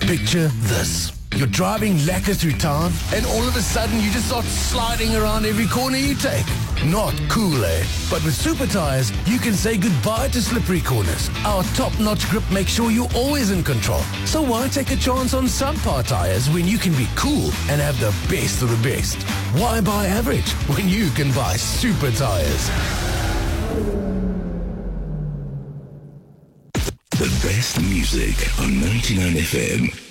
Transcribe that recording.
Picture this. You're driving lacquer through town, and all of a sudden you just start sliding around every corner you take. Not cool, eh? But with Super Tires, you can say goodbye to slippery corners. Our top-notch grip makes sure you're always in control. So why take a chance on subpar tires when you can be cool and have the best of the best? Why buy average when you can buy Super Tires? The best music on 99 FM.